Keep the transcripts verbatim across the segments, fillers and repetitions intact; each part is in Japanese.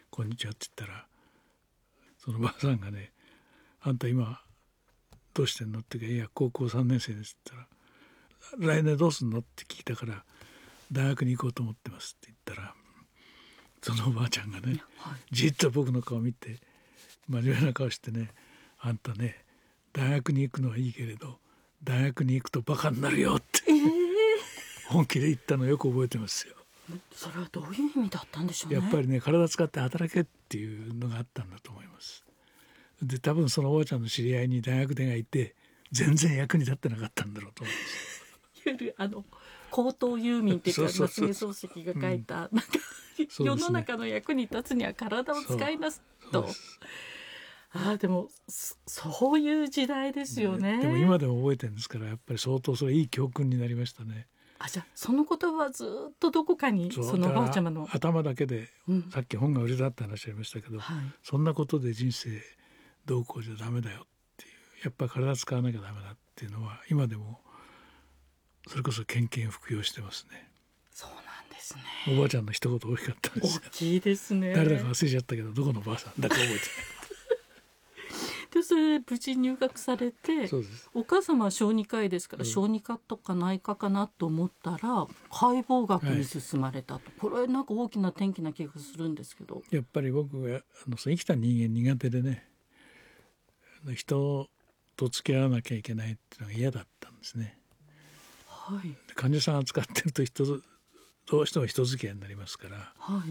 こんにちはって言ったら、そのばあさんがね、あんた今どうしてんのって言うか、いや高校さんねん生ですって言ったら、来年どうすんのって聞いたから、大学に行こうと思ってますって言ったら、そのおばあちゃんがね、 はい、 じっと僕の顔見て真面目な顔してね、あんたね大学に行くのはいいけれど大学に行くとバカになるよって、 えー、 本気で言ったのよく覚えてますよ。 それはどういう意味だったんでしょうね。 やっぱりね、体使って働けっていうのがあったんだと思います。で多分そのおばあちゃんの知り合いに大学生がいて、全然役に立ってなかったんだろうと思います。 いわゆるあの高等遊民っていうか、 そうそうそう夏目漱石が書いた、うん、なんかそうですね、 世の中の役に立つには体を使いなすと。ああ、でもそういう時代ですよね。 でも今でも覚えてるんですから、やっぱり相当それいい教訓になりましたね。 あ、じゃあその言葉はずっとどこかに、そのおばあちゃまの頭だけで、 うん、 さっき本が売れたって話ありましたけど、 はい、 そんなことで人生どうこうじゃダメだよっていう、やっぱり体使わなきゃダメだっていうのは今でもそれこそけんけん服用してますね。 そうなんですね。 おばあちゃんの一言大きかったんですよ。 大きいですね。 誰だか忘れちゃったけど、どこのばあさんだか覚えてないでそれで無事入学されて、 そうです。 お母様は小児科医ですから、うん、小児科とか内科かなと思ったら解剖学に進まれたと、はい、これなんか大きな転機な気がするんですけど。 やっぱり僕があの生きた人間苦手でね、人と付き合わなきゃいけないっていうのが嫌だったんですね。 はい、 患者さん扱ってると人どうしても人付き合いになりますから、 はい、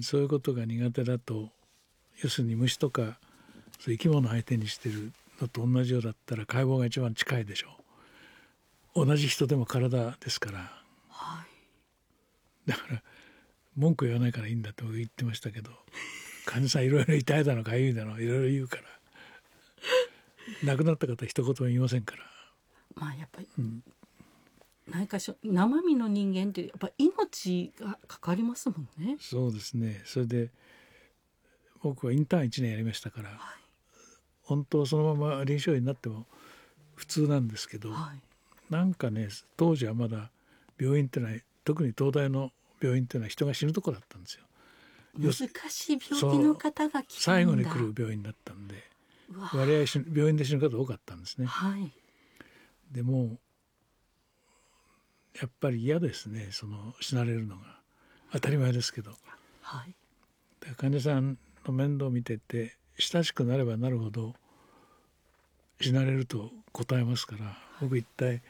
そういうことが苦手だと、要するに虫とかそういう生き物相手にしてるのと同じようだったら解剖が一番近いでしょう。同じ人でも体ですから、 はい、 だから文句言わないからいいんだと言ってましたけど、患者さんいろいろ痛いだのかゆいだのいろいろ言うから、亡くなった方一言も言いませんから。 まあやっぱり、 うん、 何かしら生身の人間ってやっぱ命がかかりますもんね。 そうですね。それで僕はインターンいちねんやりましたから、はい、本当はそのまま臨床医になっても普通なんですけど、はい、なんかね、当時はまだ病院ってのは、特に東大の病院っていうのは人が死ぬとこだったんですよ。 難しい病気の方が来たんだ。 最後に来る病院だったんで、割合病院で死ぬ方多かったんですね。 はい、 でもやっぱり嫌ですね、その死なれるのが。当たり前ですけど、 はい、 で患者さんの面倒を見てて親しくなればなるほど死なれると答えますから、僕一体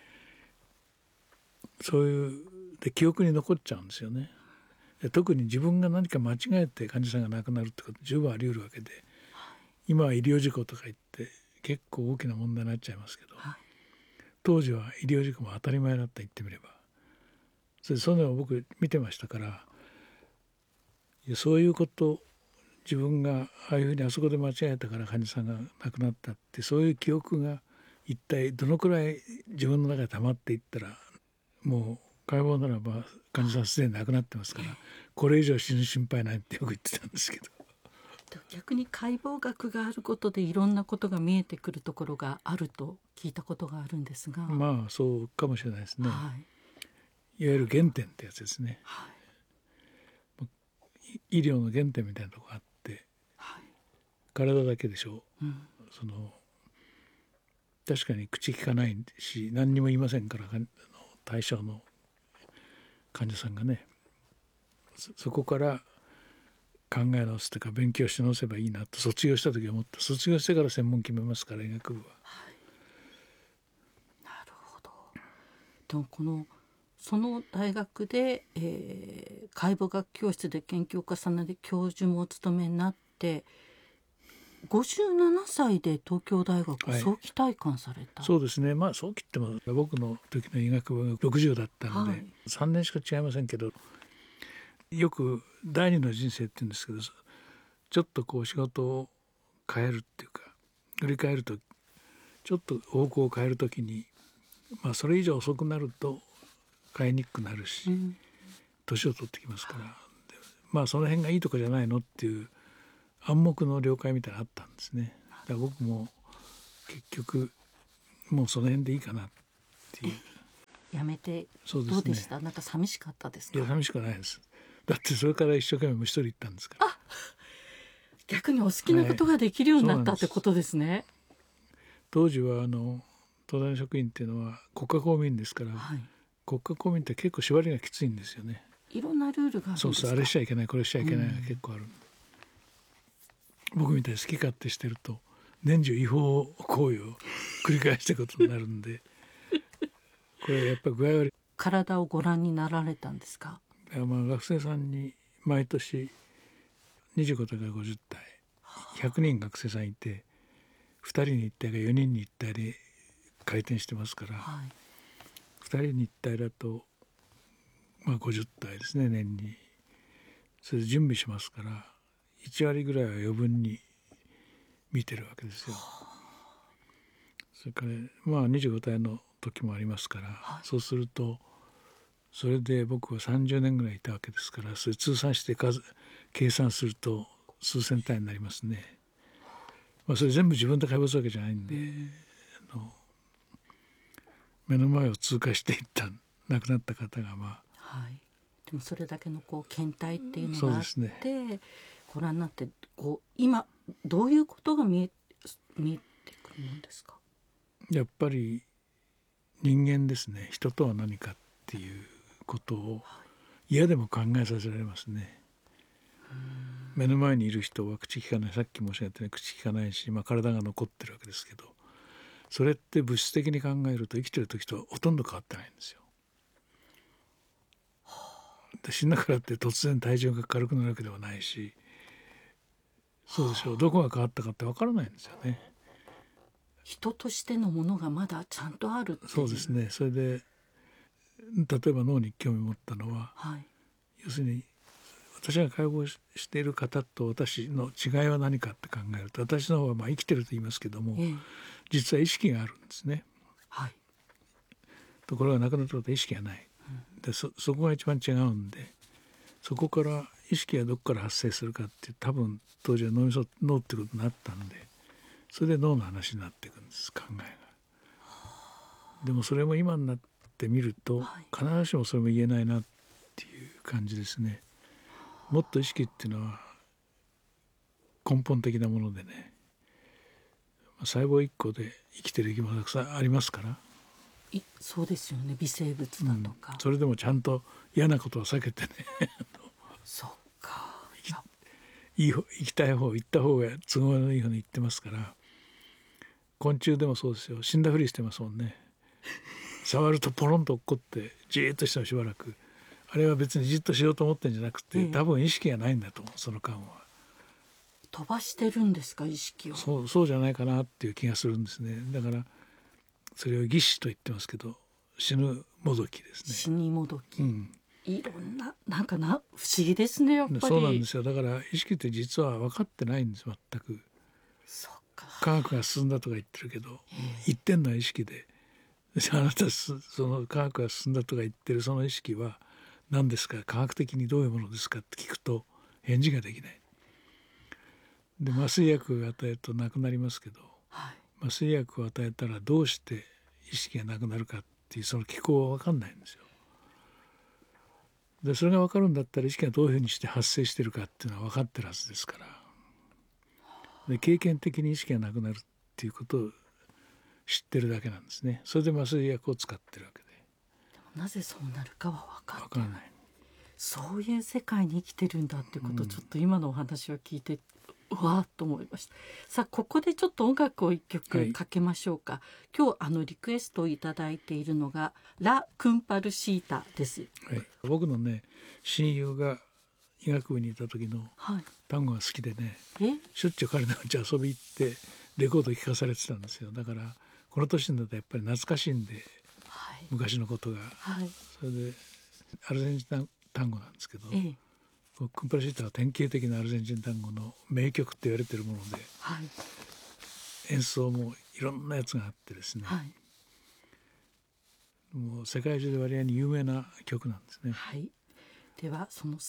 そういうで記憶に残っちゃうんですよね。で特に自分が何か間違えて患者さんが亡くなるってこと十分あり得るわけで、はい、今は医療事故とか言って結構大きな問題になっちゃいますけど、はい、当時は医療事故も当たり前だった、言ってみれば。それそういうのを僕見てましたから、そういうこと、自分がああいうふうにあそこで間違えたから患者さんが亡くなったって、そういう記憶が一体どのくらい自分の中で溜まっていったら、もう解剖ならば患者さんすでに亡くなってますから、これ以上死ぬ心配ないってよく言ってたんですけど、 逆に解剖学があることでいろんなことが見えてくるところがあると聞いたことがあるんですが、 まあそうかもしれないですね、 はい、 いわゆる原点ってやつですね、 はい、 医療の原点みたいなとこがあって、はい、体だけでしょう、うん、その確かに口利かないし何にも言いませんから、対象の患者さんがね、 そ, そこから考え直すというか勉強し直せばいいなと卒業した時思った。卒業してから専門決めますから、医学部は、 はい、なるほど。でもこのその大学で、えー、解剖学教室で研究を重ねて教授もお務めになって、ごじゅうななさいで東京大学早期退官された、 はい、そうですね。まあ早期っても僕の時の医学部がろくじゅうだったので、はい、さんねんしか違いませんけど、よく第二の人生って言うんですけど、ちょっとこう仕事を変えるっていうか振り返ると、ちょっと方向を変えるときに、まあそれ以上遅くなると変えにくくなるし、年、うん、を取ってきますから、まあその辺がいいとこじゃないのっていう暗黙の了解みたいなのあったんですね。だから僕も結局もうその辺でいいかなっていう。 やめてどうでした？なんか寂しかったですか？ いや寂しくないです。 だってそれから一生懸命虫取り行ったんですから。 逆にお好きなことができるようになった、はい、ってことですね。 当時はあの東大の職員っていうのは国家公務員ですから、はい、国家公務員って結構縛りがきついんですよね。 いろんなルールがあるんですか。 そうそう、あれしちゃいけないこれしちゃいけないが結構ある、うん、僕みたいに好き勝手してると年中違法行為を繰り返したことになるんでこれやっぱり具合悪い。 体をご覧になられたんですか。 まあ学生さんに毎年にじゅうごたいからごじゅったいひゃくにん学生さんいてふたりにいったいかよにんにいったいで回転してますから、はい、ふたりにいったいだと、まあ、ごじゅったいですね年に。それで準備しますからいちわりぐらいは余分に見てるわけですよ。それからまあにじゅうごたいの時もありますから、はい、そうするとそれで僕はさんじゅうねんぐらいいたわけですからそれ通算して数計算すると数千体になりますね。まあ、それ全部自分で解剖するわけじゃないんで、あの目の前を通過していった亡くなった方がまあ、 はい、でもそれだけのこう検体っていうのがあって、ね、ご覧になってこう今どういうことが見え、見えてくるもんですか。 やっぱり人間ですね。人とは何かっていうことを嫌でも考えさせられますね。目の前にいる人は口利かない、さっき申し上げたように口利かないし、まあ、体が残ってるわけですけどそれって物質的に考えると生きてる時とほとんど変わってないんですよ。で死んだからって突然体重が軽くなるわけではないしそうでしょうどこが変わったかって分からないんですよね。 人としてのものがまだちゃんとあるっていう。 そうですね。それで例えば脳に興味持ったのは、はい、要するに私が解剖している方と私の違いは何かって考えると私の方はまあ生きてると言いますけども、ええ、実は意識があるんですね、はい、ところが亡くなったことは意識がない、うん、で そ, そこが一番違うんでそこから意識はどこから発生するかって多分当時は脳みそ脳ってことになったんでそれで脳の話になっていくんです考えが。でもそれも今になってみると、はい、必ずしもそれも言えないなっていう感じですね。もっと意識っていうのは根本的なものでね細胞いっこで生きてる生き物がたくさんありますからいそうですよね微生物だとか、 うん、それでもちゃんと嫌なことは避けてねそっか生き、いい方生きたい方行った方が都合のいい方に行ってますから昆虫でもそうですよ死んだふりしてますもんね触るとポロンと落っこってじーっとしてもしばらくあれは別にじっとしようと思ってんじゃなくて、ええ、多分意識がないんだと思うその間は。 飛ばしてるんですか意識を。 そうそうじゃないかなっていう気がするんですね。だからそれを義死と言ってますけど死ぬもどきですね。 死にもどき、 うん、 いろんななんかな不思議ですねやっぱり。 そうなんですよ。だから意識って実は分かってないんです全く。 そっか科学が進んだとか言ってるけど、えー、言ってんのは意識であなたその科学が進んだとか言ってるその意識は何ですか科学的にどういうものですかって聞くと返事ができない。で麻酔薬を与えると亡くなりますけど、はい、麻酔薬を与えたらどうして意識がなくなるかっていうその機構は分かんないんですよ。でそれが分かるんだったら意識がどういうふうにして発生してるかっていうのは分かってるはずですから。で経験的に意識がなくなるっていうことを知ってるだけなんですね。それで麻酔薬を使ってるわけで。 なぜそうなるかは分か分からない。 そういう世界に生きてるんだってことをちょっと今のお話を聞いて、うん、うわーっと思いました。さあここでちょっと音楽を一曲かけましょうか、はい、今日あのリクエストをいただいているのがラ・クンパルシータです、 はい、僕のね親友が医学部にいた時の単語が好きでね、はい、しょっちゅう彼のうち遊び行ってレコード聴かされてたんですよ。だからこの年になるとやっぱり懐かしいんで、はい、昔のことが、はい、それでアルゼンチン単語なんですけど、ええ、クンパルシータは典型的なアルゼンチン単語の名曲って言われてるもので、はい、演奏もいろんなやつがあってですね、はい、もう世界中で割合に有名な曲なんですね。 はい、ではその